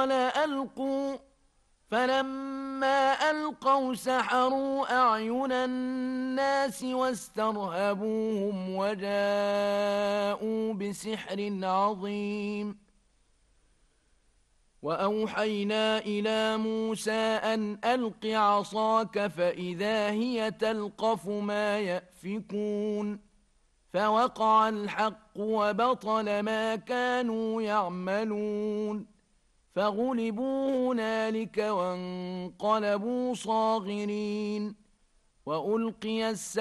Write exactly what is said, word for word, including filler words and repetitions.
قال ألقوا فلما ألقوا سحروا أعين الناس واسترهبوهم وجاءوا بسحر عظيم وأوحينا إلى موسى أن ألق عصاك فإذا هي تلقف ما يأفكون فوقع الحق وبطل ما كانوا يعملون فغلبوا هنالك وانقلبوا صاغرين وألقي السحر